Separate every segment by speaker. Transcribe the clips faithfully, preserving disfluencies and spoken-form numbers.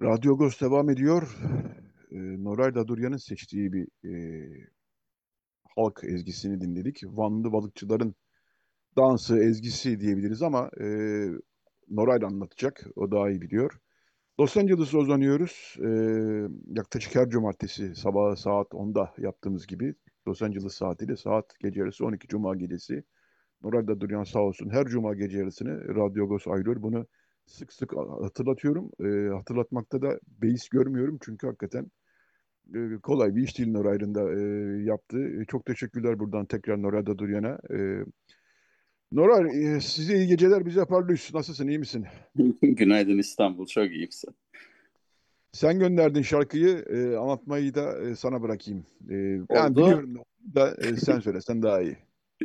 Speaker 1: Radyo Agos devam ediyor. Ee, Noray Daduryan'ın seçtiği bir e, halk ezgisini dinledik. Vanlı balıkçıların dansı, ezgisi diyebiliriz ama e, Noray da anlatacak. O daha iyi biliyor. Los Angeles'a uzanıyoruz. Ee, yaklaşık her cumartesi sabah saat onda yaptığımız gibi Los Angeles saatiyle saat gece yarısı on iki Cuma gecesi. Noray Daduryan sağ olsun her Cuma gece yarısını Radyo Agos ayırıyor. Bunu sık sık hatırlatıyorum. Ee, hatırlatmakta da beis görmüyorum çünkü hakikaten e, kolay bir iş değil Noray'ın da e, yaptığı. E, çok teşekkürler buradan tekrar Noray Daduryan'a. E, Noray, e, size iyi geceler, bize parlıyız. Nasılsın, iyi misin?
Speaker 2: Günaydın İstanbul. Çok iyiyim.
Speaker 1: Sen gönderdin şarkıyı, e, anlatmayı da e, sana bırakayım. E, ben
Speaker 2: Oldu.
Speaker 1: biliyorum da e, sen söylesen daha iyi.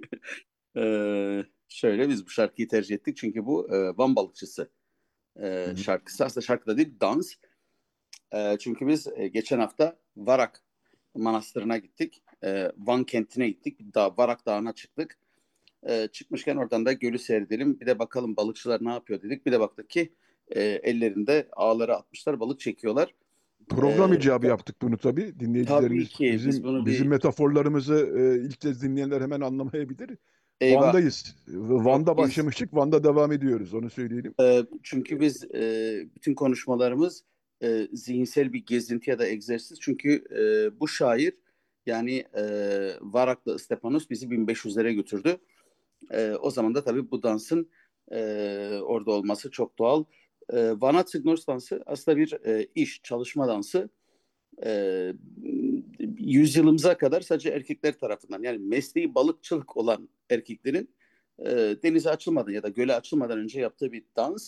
Speaker 2: Ee, şöyle biz bu şarkıyı tercih ettik çünkü bu e, Van balıkçısı
Speaker 1: Hı
Speaker 2: e,
Speaker 1: hı.
Speaker 2: şarkısı. Aslında şarkı da değil, dans. E, çünkü biz e, geçen hafta Varak Manastırı'na gittik. E, Van kentine gittik. Bir daha Varak Dağı'na çıktık. E, çıkmışken oradan da gölü seyredelim. Bir de bakalım balıkçılar ne yapıyor dedik. Bir de baktık ki e, ellerinde ağları atmışlar, balık çekiyorlar.
Speaker 1: Program
Speaker 2: E,
Speaker 1: icabı yaptık bunu tabii.
Speaker 2: tabii
Speaker 1: Dinleyicilerimiz
Speaker 2: ki biz
Speaker 1: bizim
Speaker 2: bunu
Speaker 1: bizim
Speaker 2: bir
Speaker 1: metaforlarımızı e, ilk kez dinleyenler hemen anlamayabilir.
Speaker 2: eyvah.
Speaker 1: Van'dayız.
Speaker 2: Yok
Speaker 1: Van'da
Speaker 2: biz
Speaker 1: başlamıştık, Van'da devam ediyoruz. Onu söyleyelim.
Speaker 2: E, çünkü biz e, bütün konuşmalarımız e, zihinsel bir gezinti ya da egzersiz. Çünkü e, bu şair yani e, Varaklı Stepanos bizi bin beş yüzlere götürdü. E, o zaman da tabii bu dansın e, orada olması çok doğal. E, Vanat Signos dansı aslında bir e, iş, çalışma dansı. E, Yüzyılımıza kadar sadece erkekler tarafından yani mesleği balıkçılık olan erkeklerin e, denize açılmadan ya da göle açılmadan önce yaptığı bir dans.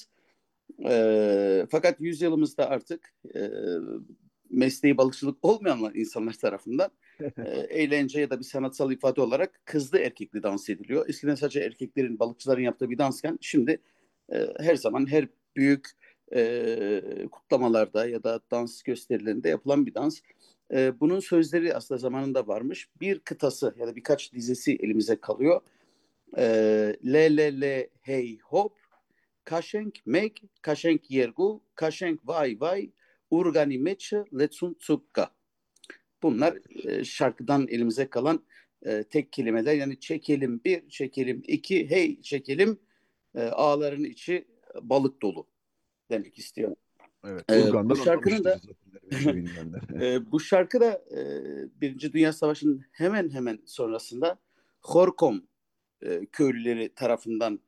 Speaker 2: E, fakat yüzyılımızda artık e, mesleği balıkçılık olmayan insanlar tarafından e, eğlence ya da bir sanatsal ifade olarak kızlı erkekli dans ediliyor. Eskiden sadece erkeklerin, balıkçıların yaptığı bir dansken şimdi e, her zaman her büyük e, kutlamalarda ya da dans gösterilerinde yapılan bir dans. E, bunun sözleri aslında zamanında varmış. Bir kıtası ya da birkaç dizesi elimize kalıyor. E, Le le le hey hop, Kaşenk Meg, Kaşenk Yergu, Kaşenk Vay Vay, Urgani Meçe, Letsun Tsukka. Bunlar
Speaker 1: Evet.
Speaker 2: e, şarkıdan elimize kalan e, tek kelimeler. Yani çekelim bir, çekelim iki, hey çekelim, e, ağların içi balık dolu demek istiyor.
Speaker 1: Evet.
Speaker 2: E, bu
Speaker 1: Urgan'dan
Speaker 2: şarkının
Speaker 1: anlamıştır
Speaker 2: da
Speaker 1: zaten bizi bilmeyenler.
Speaker 2: e, bu şarkı da e, Birinci Dünya Savaşı'nın hemen hemen sonrasında Horkom e, köylüleri tarafından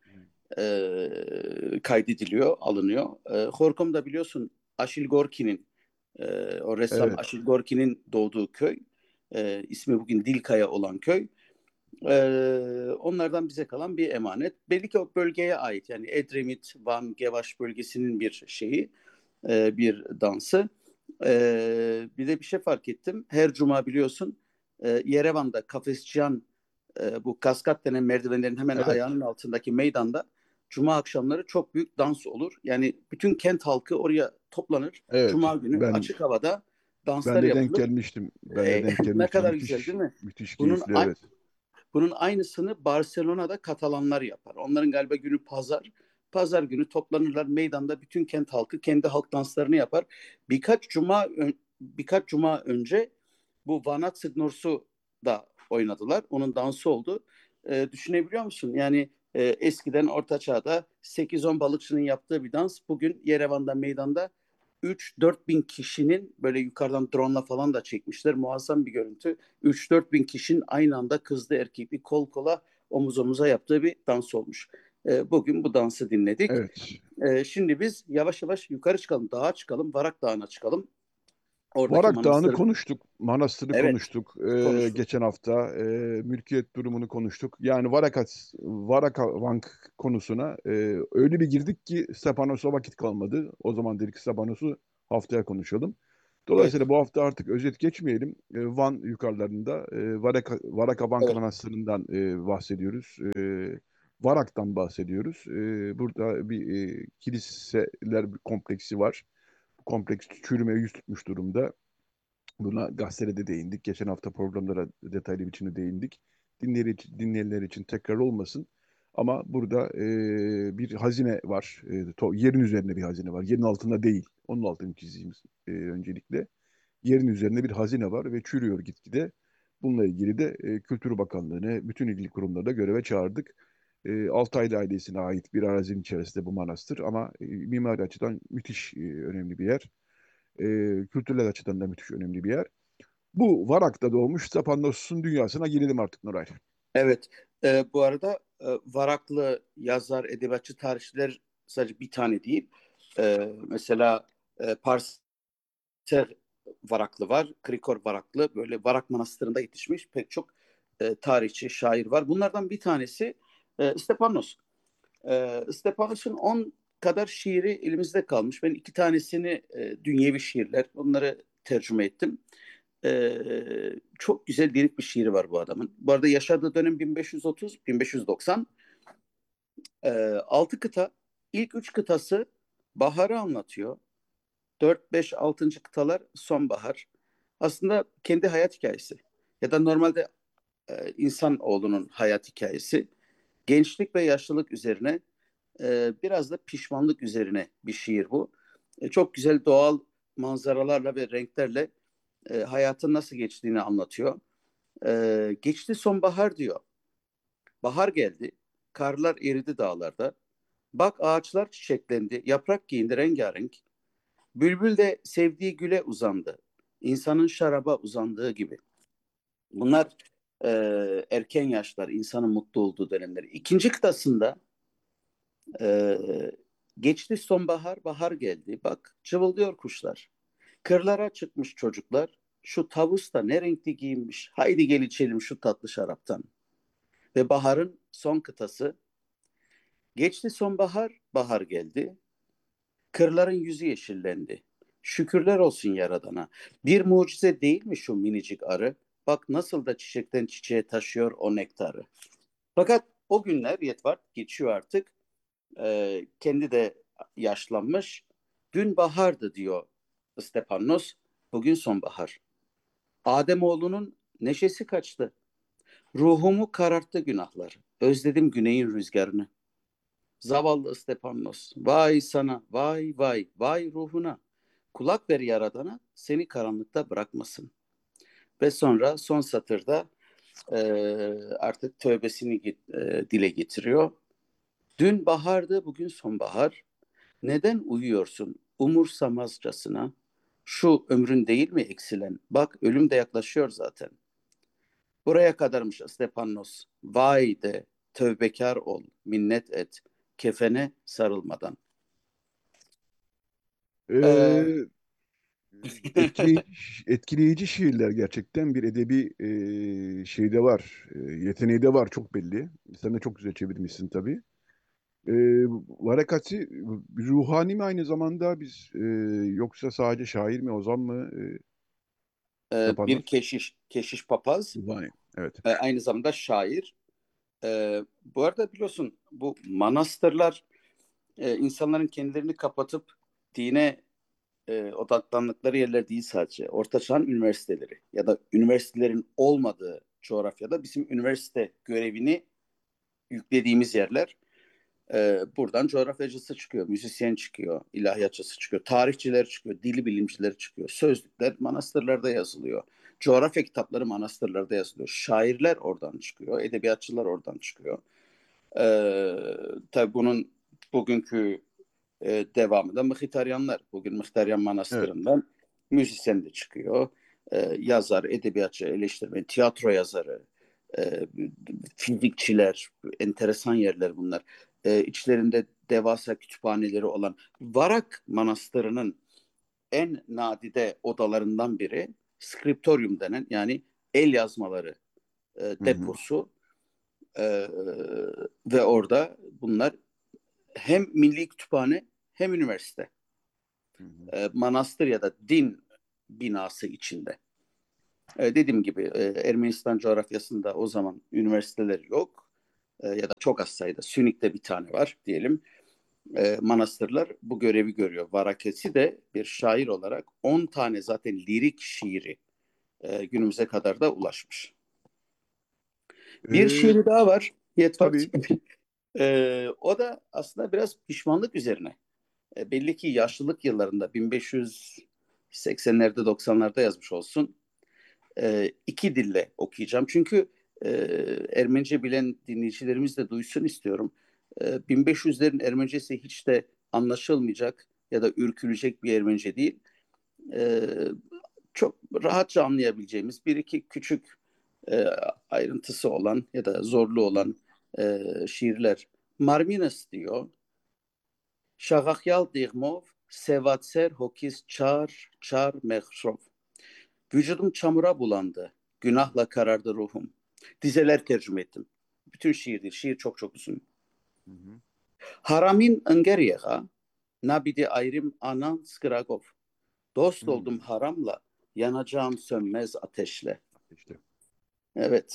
Speaker 2: e, kaydediliyor, alınıyor. E, Horkom da biliyorsun Aşil Gorki'nin, e, o ressam
Speaker 1: Evet.
Speaker 2: Aşil Gorki'nin doğduğu köy. E, ismi bugün Dilkaya olan köy. E, onlardan bize kalan bir emanet. Belli ki o bölgeye ait yani Edremit, Van, Gevaş bölgesinin bir şeyi, e, bir dansı. E, bir de bir şey fark ettim. Her cuma biliyorsun e, Yerevan'da Kafesçiyan, e, bu kaskat denen merdivenlerin hemen
Speaker 1: Evet.
Speaker 2: ayağının altındaki meydanda cuma akşamları çok büyük dans olur. Yani bütün kent halkı oraya toplanır.
Speaker 1: Evet.
Speaker 2: Cuma günü
Speaker 1: Ben
Speaker 2: açık havada
Speaker 1: ben
Speaker 2: danslar
Speaker 1: de denk
Speaker 2: yapılır.
Speaker 1: gelmiştim. Ben de
Speaker 2: E,
Speaker 1: denk
Speaker 2: ne
Speaker 1: gelmiştim.
Speaker 2: kadar güzel
Speaker 1: Müthiş
Speaker 2: değil mi?
Speaker 1: müthiş
Speaker 2: Bunun
Speaker 1: keyifli, evet.
Speaker 2: bunun aynısını Barcelona'da Katalanlar yapar. Onların galiba günü pazar. Pazar günü toplanırlar meydanda, bütün kent halkı kendi halk danslarını yapar. Birkaç cuma birkaç cuma önce bu Vanat Signors'u da oynadılar. Onun dansı oldu. Ee, düşünebiliyor musun? Yani e, eskiden Orta Çağ'da sekiz on balıkçının yaptığı bir dans bugün Yerevan'da meydanda üç dört bin kişinin böyle yukarıdan drone'la falan da çekmişler. Muazzam bir görüntü. üç dört bin kişinin aynı anda kızlı erkekli kol kola omuz omuza yaptığı bir dans olmuş. Ee, bugün bu dansı dinledik.
Speaker 1: Evet.
Speaker 2: Ee, şimdi biz yavaş yavaş yukarı çıkalım, dağa çıkalım, Varak Dağı'na çıkalım. Oradaki
Speaker 1: Varak Dağı'nı
Speaker 2: manastır,
Speaker 1: konuştuk, Manastır'ı
Speaker 2: evet,
Speaker 1: konuştuk. Ee,
Speaker 2: konuştuk.
Speaker 1: geçen hafta e, mülkiyet durumunu konuştuk. Yani Varakas, Varakavank konusuna e, öyle bir girdik ki Stepanos'a vakit kalmadı. O zaman dedik Stepanos'u haftaya konuşalım.
Speaker 2: Evet,
Speaker 1: Dolayısıyla bu hafta artık özet geçmeyelim. E, Van yukarılarında e, Varaka, Varakavank
Speaker 2: evet,
Speaker 1: Manastırı'ndan e, bahsediyoruz. E, Varak'tan bahsediyoruz. E, burada bir e, kiliseler kompleksi var. Kompleks çürümeye yüz tutmuş durumda. Buna gazetede de değindik. Geçen hafta programlara detaylı biçimde değindik. Dinleyenler için, dinleyenler için tekrar olmasın. Ama burada e, bir hazine var. E, to- yerin üzerinde bir hazine var. Yerin altında değil. Onun altını çizeyim e, öncelikle. Yerin üzerinde bir hazine var ve çürüyor gitgide. Bununla ilgili de e, Kültür Bakanlığı'nı, bütün ilgili kurumları da göreve çağırdık. E, Altaylı ailesine ait bir arazinin içerisinde bu manastır ama e, mimari açıdan müthiş e, önemli bir yer. E, Kültürel açıdan da müthiş önemli bir yer. Bu Varak'ta doğmuş Zapannos'un dünyasına girelim artık Nuray.
Speaker 2: Evet. E, bu arada e, Varaklı yazar, edebiyatçı, tarihçiler sadece bir tane değil. E, mesela e, Parser Varaklı var, Krikor Varaklı. Böyle Varak Manastırı'nda yetişmiş pek çok e, tarihçi, şair var. Bunlardan bir tanesi e, Stepanos. E, Stepanos'un on kadar şiiri elimizde kalmış. Ben iki tanesini e, dünyevi şiirler, onları tercüme ettim. E, Çok güzel lirik bir şiiri var bu adamın. Bu arada yaşadığı dönem bin beş yüz otuz bin beş yüz doksan. E, altı kıta, ilk üç kıtası baharı anlatıyor. Dört, beş, altıncı kıtalar sonbahar. Aslında kendi hayat hikayesi. Ya da normalde e, insanoğlunun hayat hikayesi. Gençlik ve yaşlılık üzerine, e, biraz da pişmanlık üzerine bir şiir bu. E, çok güzel doğal manzaralarla ve renklerle e, hayatın nasıl geçtiğini anlatıyor. E, geçti sonbahar diyor. Bahar geldi. Karlar eridi dağlarda. Bak ağaçlar çiçeklendi. Yaprak giyindi rengarenk. Bülbül de sevdiği güle uzandı. İnsanın şaraba uzandığı gibi. Bunlar e, erken yaşlar, insanın mutlu olduğu dönemler. İkinci kıtasında e, geçti sonbahar, bahar geldi. Bak cıvıldıyor kuşlar. Kırlara çıkmış çocuklar. Şu tavus da ne renkli giyinmiş. Haydi gel içelim şu tatlı şaraptan. Ve baharın son kıtası. Geçti sonbahar, bahar geldi. Kırların yüzü yeşillendi. Şükürler olsun Yaradan'a. Bir mucize değil mi şu minicik arı? Bak nasıl da çiçekten çiçeğe taşıyor o nektarı. Fakat o günler Yetvart geçiyor artık. Ee, kendi de yaşlanmış. Dün bahardı diyor Stepanos. Bugün sonbahar. Ademoğlunun neşesi kaçtı. Ruhumu kararttı günahlar. Özledim güneyin rüzgarını. Zavallı Stepanos. Vay sana, vay vay, vay ruhuna. Kulak ver Yaradan'a, seni karanlıkta bırakmasın. Ve sonra son satırda e, artık tövbesini e, dile getiriyor. Dün bahardı, bugün sonbahar. Neden uyuyorsun umursamazcasına? Şu ömrün değil mi eksilen? Bak ölüm de yaklaşıyor zaten. Buraya kadarmış Stepanos. Vay de, tövbekar ol, minnet et, kefene sarılmadan. Ee,
Speaker 1: Ee, etkileyici, etkileyici şiirler gerçekten bir edebi e, şeyde var. E, yeteneği de var çok belli. Sen de çok güzel çevirmişsin tabii. E, Varakati ruhani mi aynı zamanda biz e, yoksa sadece şair mi ozan mı e,
Speaker 2: e, bir
Speaker 1: Stepanos?
Speaker 2: keşiş, keşiş papaz,
Speaker 1: Ruhani. Evet.
Speaker 2: e, aynı zamanda şair. E, Bu arada biliyorsun bu manastırlar e, insanların kendilerini kapatıp dine e, odaklandıkları yerler değil sadece. Orta çağın üniversiteleri ya da üniversitelerin olmadığı coğrafyada bizim üniversite görevini yüklediğimiz yerler. E, buradan coğrafyacısı çıkıyor, müzisyen çıkıyor, ilahiyatçısı çıkıyor, tarihçiler çıkıyor, dili bilimcileri çıkıyor. Sözlükler manastırlarda yazılıyor. Coğrafya kitapları manastırlarda yazılıyor. Şairler oradan çıkıyor, edebiyatçılar oradan çıkıyor. E, tabii bunun bugünkü e, devamı da Mıhtaryanlar. Bugün Mıhtaryan
Speaker 1: Evet.
Speaker 2: Manastırı'ndan müzisyen de çıkıyor. E, yazar, edebiyatçı, eleştirmen, tiyatro yazarı, e, fizikçiler, enteresan yerler bunlar. E, içlerinde devasa kütüphaneleri olan Varak Manastırı'nın en nadide odalarından biri skriptorium denen, yani el yazmaları e,
Speaker 1: Hı hı.
Speaker 2: deposu. E, Ve orada bunlar hem milli kütüphane hem üniversite.
Speaker 1: Hı hı.
Speaker 2: E, manastır ya da din binası içinde. E, dediğim gibi e, Ermenistan coğrafyasında o zaman üniversiteler yok. E, ya da çok az sayıda. Sünnik'te bir tane var diyelim. E, manastırlar bu görevi görüyor. Varakesi de bir şair olarak on tane zaten lirik şiiri e, günümüze kadar da ulaşmış. Bir
Speaker 1: Ee,
Speaker 2: şiiri daha var. Yetvart.
Speaker 1: tabii
Speaker 2: Ee, o da aslında biraz pişmanlık üzerine. E, belli ki yaşlılık yıllarında bin beş yüz seksenlerde doksanlarda yazmış olsun. E, iki dille okuyacağım. Çünkü e, Ermenice bilen dinleyicilerimiz de duysun istiyorum. E, bin beş yüzlerin Ermenicesi hiç de anlaşılmayacak ya da ürkülecek bir Ermenice değil. E, Çok rahatça anlayabileceğimiz bir iki küçük e, ayrıntısı olan ya da zorlu
Speaker 1: Hı hı.
Speaker 2: olan e, şiirler. Marminas diyor. Şagahyal dığmov, sevatser hokis çar çar mehşrov. Vücudum çamura bulandı. Günahla karardı ruhum. Dizeler tercüme ettim. Bütün şiir değil. Şiir çok çok uzun.
Speaker 1: Hı hı.
Speaker 2: Haramin ıngeriyeha, nabidi ayrım anan skragov. Dost
Speaker 1: Hı.
Speaker 2: oldum haramla, yanacağım sönmez ateşle.
Speaker 1: İşte.
Speaker 2: Evet.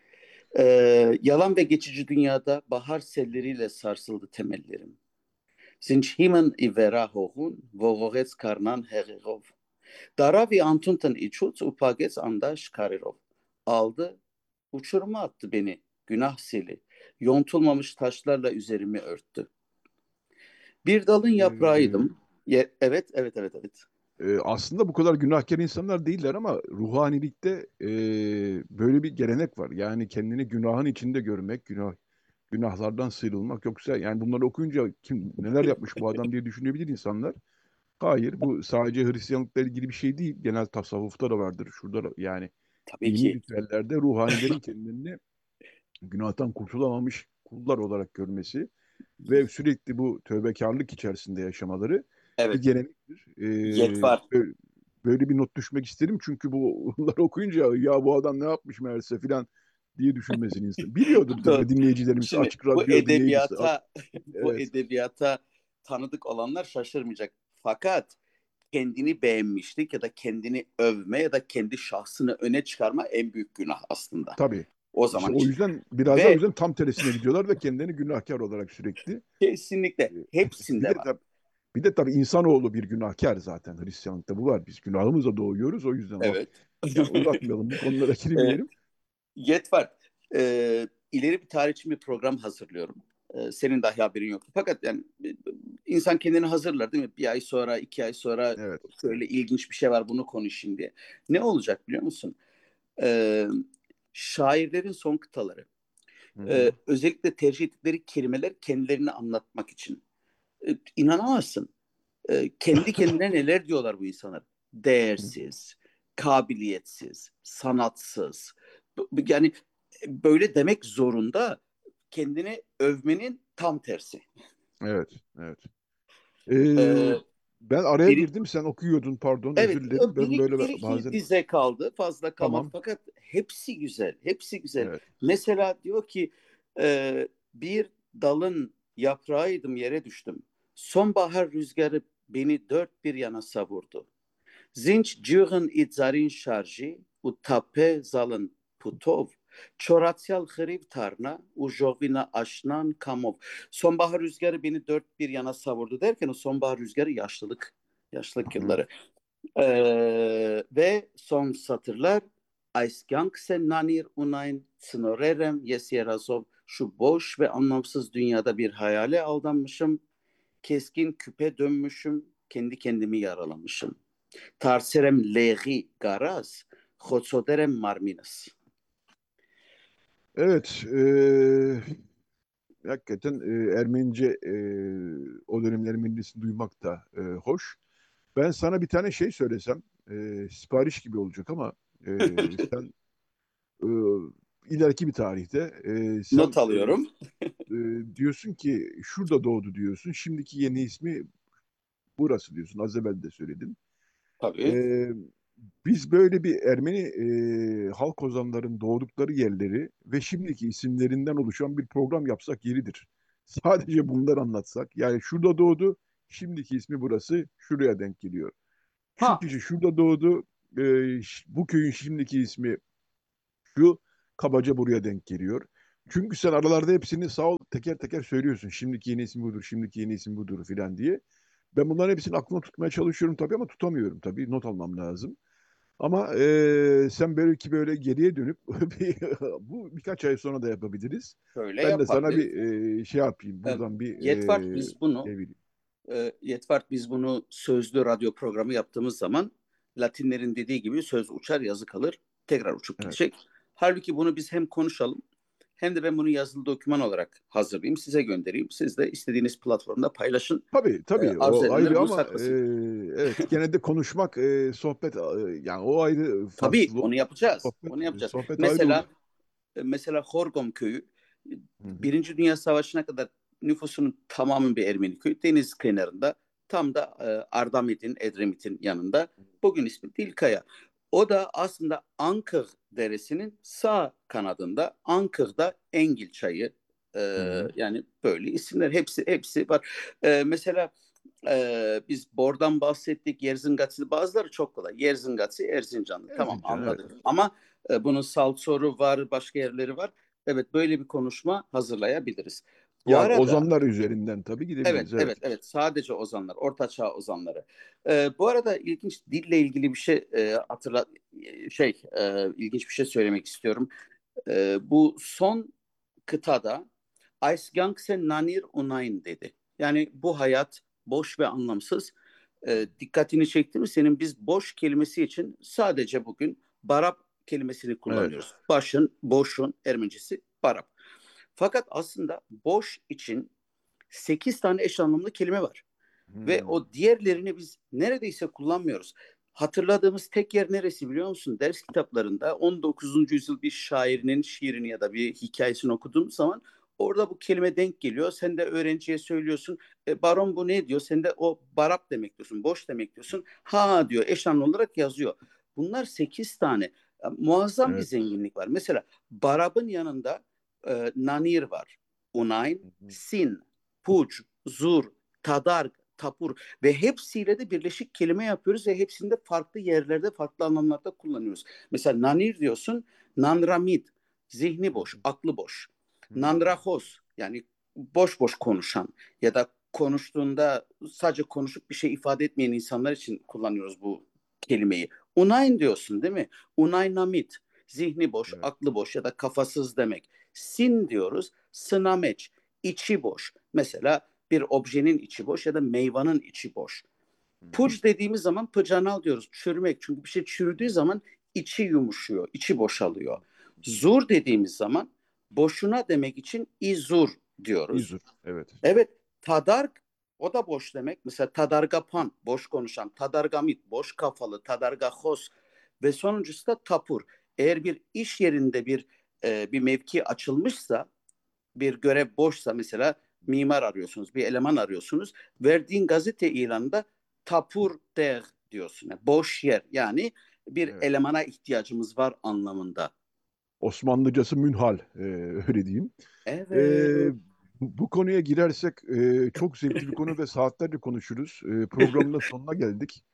Speaker 2: Ee, yalan ve geçici dünyada bahar selleriyle sarsıldı temellerim. Sinçhimen ivera hoğun, voğoğez karnan heğigov. Daravi Antunt'un içut upagez andaş karirov. Aldı, uçuruma attı beni, günah seli. Yontulmamış taşlarla üzerimi örttü. Bir dalın
Speaker 1: Ee,
Speaker 2: yaprağıydım. Ye- evet, evet, evet, evet.
Speaker 1: e, aslında bu kadar günahkar insanlar değiller ama ruhanilikte e, böyle bir gelenek var. Yani kendini günahın içinde görmek, günah günahlardan sıyrılmak. Yoksa yani bunları okuyunca kim neler yapmış bu adam diye düşünebilir insanlar. Hayır, bu sadece Hristiyanlıkla ilgili bir şey değil. Genel tasavvufta da vardır. Şurada da, yani
Speaker 2: Tabii
Speaker 1: dini
Speaker 2: ki.
Speaker 1: ritüellerde ruhanilerin kendilerini günahtan kurtulamamış kullar olarak görmesi ve sürekli bu tövbekarlık içerisinde yaşamaları bir
Speaker 2: Evet.
Speaker 1: gelenektir.
Speaker 2: Yet
Speaker 1: Ee,
Speaker 2: var.
Speaker 1: böyle, böyle bir not düşmek isterim çünkü bu bunları okuyunca ya bu adam ne yapmış meğerse filan diye düşünmesini insan. Biliyordur tabii dinleyicilerimiz,
Speaker 2: Şimdi
Speaker 1: açık
Speaker 2: bu
Speaker 1: radyo dinleyicisi.
Speaker 2: edebiyata bu
Speaker 1: Evet,
Speaker 2: edebiyata tanıdık olanlar şaşırmayacak. Fakat kendini beğenmişlik ya da kendini övme ya da kendi şahsını öne çıkarma en büyük günah aslında
Speaker 1: tabii.
Speaker 2: o
Speaker 1: İşte
Speaker 2: zaman
Speaker 1: o
Speaker 2: için.
Speaker 1: yüzden biraz da o
Speaker 2: Ve
Speaker 1: yüzden tam tersine gidiyorlar ve kendilerini günahkar olarak sürekli.
Speaker 2: kesinlikle
Speaker 1: Bir
Speaker 2: hepsinde
Speaker 1: de
Speaker 2: var.
Speaker 1: tabii, bir de tabii insanoğlu bir günahkar zaten. Hristiyanlıkta bu var. Biz günahımızla doğuyoruz. O yüzden o
Speaker 2: Evet.
Speaker 1: yani uzatmayalım bu konulara
Speaker 2: e,
Speaker 1: girmeyelim.
Speaker 2: Yet var. E, ileri bir tarih için bir program hazırlıyorum. E, senin dahi haberin yoktu. Fakat yani e, insan kendini hazırlar değil mi? Bir ay sonra, iki ay sonra
Speaker 1: Evet, evet.
Speaker 2: şöyle ilginç bir şey var bunu konuşayım diye. Ne olacak biliyor musun? E, Şairlerin son kıtaları.
Speaker 1: Hı
Speaker 2: E,
Speaker 1: hı.
Speaker 2: özellikle tercih ettikleri kelimeler kendilerini anlatmak için. E, inanamazsın. E, kendi kendine neler diyorlar bu insanlar? Değersiz, kabiliyetsiz, sanatsız. Yani böyle demek zorunda kendini övmenin tam tersi.
Speaker 1: Evet, evet. Ee,
Speaker 2: Ee,
Speaker 1: ben araya
Speaker 2: bir,
Speaker 1: girdim. Sen okuyordun, pardon,
Speaker 2: evet,
Speaker 1: özür dilerim. Ben
Speaker 2: bir,
Speaker 1: böyle
Speaker 2: bir iki
Speaker 1: bazen
Speaker 2: dize kaldı, fazla kalmadı
Speaker 1: tamam.
Speaker 2: fakat hepsi güzel, hepsi güzel.
Speaker 1: Evet.
Speaker 2: Mesela diyor ki e, bir dalın yaprağıydım yere düştüm. Sonbahar rüzgarı beni dört bir yana savurdu. Zinç cığın itzarin şarjı, u tape zalın putov, çoratsal hriv tarna, u jovina aşnan kamov. Sonbahar rüzgarı beni dört bir yana savurdu derken o sonbahar rüzgarı yaşlılık, yaşlılık
Speaker 1: Hı.
Speaker 2: yılları. Ee, ve son satırlar Aysgankse nanir unayn snorerem yesyerazov. Şu boş ve anlamsız dünyada bir hayale aldanmışım. Keskin küpe dönmüşüm. Kendi kendimi yaralamışım. Tarserem leği garaz, hotsoderem marminas.
Speaker 1: Evet, ee, hakikaten ee, Ermenice ee, o dönemlerin millisini duymak da ee, hoş. Ben sana bir tane şey söylesem, ee, sipariş gibi olacak ama ee, sen ee, ileriki bir tarihte ee,
Speaker 2: Not
Speaker 1: sen
Speaker 2: alıyorum.
Speaker 1: ee, diyorsun ki şurada doğdu diyorsun. Şimdiki yeni ismi burası diyorsun. Az evvel de söyledin.
Speaker 2: Tabii.
Speaker 1: Ee, biz böyle bir Ermeni e, halk ozanların doğdukları yerleri ve şimdiki isimlerinden oluşan bir program yapsak yeridir. Sadece bunları anlatsak. Yani şurada doğdu, şimdiki ismi burası, şuraya denk geliyor. Şu
Speaker 2: Ha,
Speaker 1: kişi şurada doğdu, e, ş- bu köyün şimdiki ismi şu, kabaca buraya denk geliyor. Çünkü sen aralarda hepsini sağ ol teker teker söylüyorsun. Şimdiki yeni isim budur, şimdiki yeni isim budur filan diye. Ben bunların hepsini aklımda tutmaya çalışıyorum tabii ama tutamıyorum tabii. Not almam lazım. Ama e, sen belki böyle geriye dönüp bir- bu birkaç ay sonra da yapabiliriz.
Speaker 2: Şöyle
Speaker 1: Ben de sana
Speaker 2: yapabiliriz.
Speaker 1: bir e, şey yapayım.
Speaker 2: E,
Speaker 1: Buradan bir
Speaker 2: Yetvart
Speaker 1: e,
Speaker 2: biz bunu
Speaker 1: şey vereyim.
Speaker 2: e, Yetvart biz bunu sözlü radyo programı yaptığımız zaman Latinlerin dediği gibi söz uçar yazı kalır tekrar uçup
Speaker 1: Evet.
Speaker 2: gidecek. Halbuki bunu biz hem konuşalım hem de ben bunu yazılı doküman olarak hazırlayayım size göndereyim. Siz de istediğiniz platformda paylaşın.
Speaker 1: Tabii
Speaker 2: E,
Speaker 1: tabii
Speaker 2: arzu
Speaker 1: o
Speaker 2: edenler
Speaker 1: ayrı
Speaker 2: bunu
Speaker 1: ama e,
Speaker 2: saklasın.
Speaker 1: evet gene de konuşmak e, sohbet e, yani o ayrı
Speaker 2: Tabii
Speaker 1: farklı
Speaker 2: onu yapacağız.
Speaker 1: sohbet
Speaker 2: Onu yapacağız.
Speaker 1: sohbet ayrı olur.
Speaker 2: Mesela e, mesela Horgom köyü
Speaker 1: Hı hı.
Speaker 2: Birinci Dünya Savaşı'na kadar nüfusunun tamamı bir Ermeni köyü. Deniz kenarında tam da e, Ardamit'in, Edremit'in yanında. Bugün ismi Dilkaya. O da aslında Ankır Deresi'nin sağ kanadında. Ankır'da Engil Çayı. E,
Speaker 1: Hı hı.
Speaker 2: Yani böyle isimler hepsi hepsi var. E, mesela e, biz Bor'dan bahsettik. Yerzingatsi bazıları çok kolay. Yerzingatsi Erzincanlı. Tamam
Speaker 1: Erzincan evet.
Speaker 2: anladık. Ama e, bunun Salsoru var, başka yerleri var. Evet böyle bir konuşma hazırlayabiliriz. Bu
Speaker 1: Yani
Speaker 2: arada
Speaker 1: ozanlar üzerinden tabii
Speaker 2: evet
Speaker 1: gidebiliriz evet.
Speaker 2: evet evet sadece ozanlar, ortaçağ ozanları. Ee, bu arada ilginç dille ilgili bir şey e, hatırla şey e, ilginç bir şey söylemek istiyorum. Ee, bu son kıtada Aysgangse nanir unayn dedi. Yani bu hayat boş ve anlamsız. Ee, dikkatini çekti mi? Senin biz boş kelimesi için sadece bugün barab kelimesini
Speaker 1: Evet.
Speaker 2: kullanıyoruz. Başın, boşun Ermenicesi barab. Fakat aslında boş için sekiz tane eş anlamlı kelime var. Ve
Speaker 1: Hmm.
Speaker 2: o diğerlerini biz neredeyse kullanmıyoruz. Hatırladığımız tek yer neresi biliyor musun? Ders kitaplarında on dokuzuncu yüzyıl bir şairinin şiirini ya da bir hikayesini okuduğumuz zaman orada bu kelime denk geliyor. Sen de öğrenciye söylüyorsun. E, baron bu ne diyor? Sen de o barap demek diyorsun. Boş demek diyorsun. Ha diyor eş anlamlı olarak yazıyor. Bunlar sekiz tane. E, muazzam bir
Speaker 1: Evet.
Speaker 2: zenginlik var. Mesela barabın yanında e, nanir var. Unayn,
Speaker 1: Hı hı.
Speaker 2: sin, puç, zur, tadarg, tapur ve hepsiyle de birleşik kelime yapıyoruz ve hepsinde farklı yerlerde farklı anlamlarda kullanıyoruz. Mesela nanir diyorsun, nanramid, zihni
Speaker 1: Hı
Speaker 2: boş,
Speaker 1: hı.
Speaker 2: aklı boş.
Speaker 1: Hmm.
Speaker 2: Nandrahos yani boş boş konuşan ya da konuştuğunda sadece konuşup bir şey ifade etmeyen insanlar için kullanıyoruz bu kelimeyi. Unayn diyorsun değil mi? Unaynamid, zihni boş,
Speaker 1: Evet.
Speaker 2: aklı boş ya da kafasız demek. Sin diyoruz, sınameç, içi boş. Mesela bir objenin içi boş ya da meyvanın içi boş.
Speaker 1: Hı hı.
Speaker 2: Puc dediğimiz zaman pıcanal diyoruz. Çürümek. Çünkü bir şey çürüdüğü zaman içi yumuşuyor, içi boşalıyor. Zur dediğimiz zaman boşuna demek için izur diyoruz.
Speaker 1: İzur. Evet.
Speaker 2: Evet, tadark o da boş demek. Mesela tadargapan, boş konuşan, tadargamit, boş kafalı, tadargahos ve sonuncusu da tapur. Eğer bir iş yerinde bir e, bir mevki açılmışsa bir görev boşsa mesela mimar arıyorsunuz, bir eleman arıyorsunuz. Verdiğin gazete ilanında tapur der diyorsun. Yani boş yer yani bir
Speaker 1: Evet.
Speaker 2: elemana ihtiyacımız var anlamında.
Speaker 1: Osmanlıcası münhal e, öyle diyeyim. E,
Speaker 2: Evet.
Speaker 1: bu bu konuya girersek e, çok zevkli bir konu ve saatlerce konuşuruz. E, programın da sonuna geldik.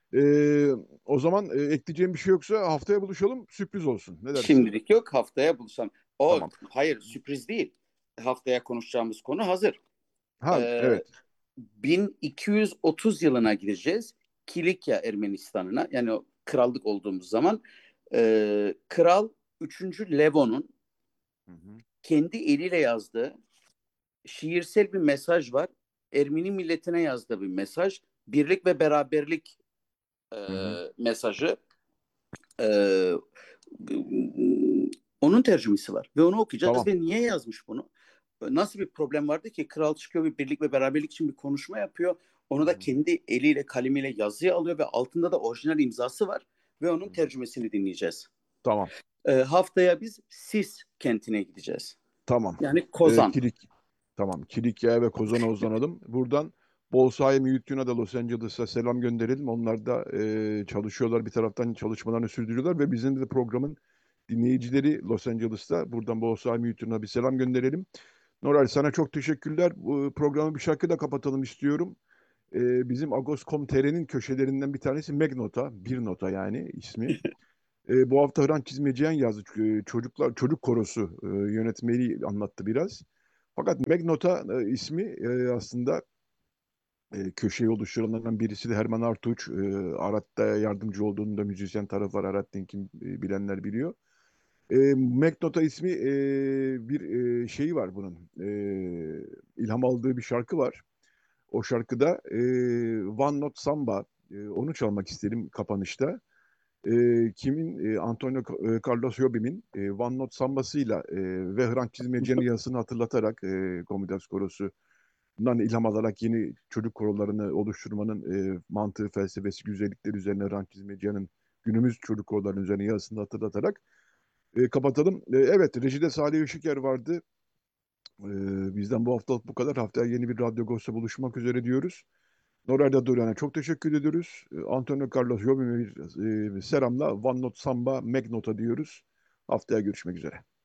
Speaker 1: E, o zaman e, ekleyeceğim bir şey yoksa haftaya buluşalım. Sürpriz olsun. Ne dersin?
Speaker 2: Şimdilik yok haftaya buluşalım. O
Speaker 1: Tamam.
Speaker 2: hayır sürpriz değil. Haftaya konuşacağımız konu hazır.
Speaker 1: Ha
Speaker 2: Ee,
Speaker 1: evet.
Speaker 2: bin iki yüz otuz yılına gideceğiz. Kilikya Ermenistan'ına yani o krallık olduğumuz zaman e, Kral üçüncü Levon'un
Speaker 1: Hı hı.
Speaker 2: kendi eliyle yazdığı şiirsel bir mesaj var. Ermeni milletine yazdığı bir mesaj. Birlik ve beraberlik e,
Speaker 1: Hı hı.
Speaker 2: mesajı. E, Onun tercümesi var ve onu okuyacağız
Speaker 1: Tamam.
Speaker 2: ve niye yazmış bunu? Nasıl bir problem vardı ki kral çıkıyor bir birlik ve beraberlik için bir konuşma yapıyor. Onu
Speaker 1: Hı
Speaker 2: da
Speaker 1: hı.
Speaker 2: kendi eliyle kalemiyle yazıya alıyor ve altında da orijinal imzası var ve onun
Speaker 1: Hı hı.
Speaker 2: tercümesini dinleyeceğiz.
Speaker 1: Tamam.
Speaker 2: E, haftaya biz Sis kentine gideceğiz.
Speaker 1: Tamam.
Speaker 2: Yani
Speaker 1: E,
Speaker 2: Kozan.
Speaker 1: Kilik. Tamam. Kilikya'ya ve Kozan'a uzanalım. Buradan Bolsa'ya, Müyüttü'ne de Los Angeles'a selam gönderelim. Onlar da e, çalışıyorlar. Bir taraftan çalışmalarını sürdürüyorlar ve bizim de programın dinleyicileri Los Angeles'ta. Buradan Bolsa'ya, Müyüttü'ne bir selam gönderelim. Noray sana çok teşekkürler. Bu programı bir şarkıyla kapatalım istiyorum. E, bizim Agos nokta com nokta tr'nin köşelerinden bir tanesi Megnota. Bir nota yani ismi. E, bu hafta Hrant Çizmeciyan yazdı. E, çocuklar çocuk korosu e, yönetmeni anlattı biraz. Fakat Magnota e, ismi e, aslında E, köşeyi oluşturanlardan birisi de Herman Artuç. E, Arat'ta yardımcı olduğunda müzisyen tarafı var. Arat Dink'in e, bilenler biliyor. E, McNota ismi e, bir e, şeyi var bunun. E, ilham aldığı bir şarkı var. O şarkıda e, One Note Samba, e, onu çalmak isterim kapanışta. E, kimin? E, Antonio e, Carlos Jobim'in e, One Note Sambası'yla e, ve Hrant Dizmeci'nin yazısını hatırlatarak e, Komitas Korosu'ndan ilham alarak yeni çocuk korolarını oluşturmanın e, mantığı, felsefesi, güzellikleri üzerine Hrant Dizmeci'nin günümüz çocuk korolarının üzerine yazısını hatırlatarak e, kapatalım. E, evet, rejide Salih Işıker vardı. E, bizden bu haftalık bu kadar. Haftaya yeni bir Radyo Agos'ta buluşmak üzere diyoruz. Norayda Duran'a çok teşekkür ediyoruz. E, Antonio Carlos Jobim'e bir e, selamla One Note Samba Magnota diyoruz. Haftaya görüşmek üzere.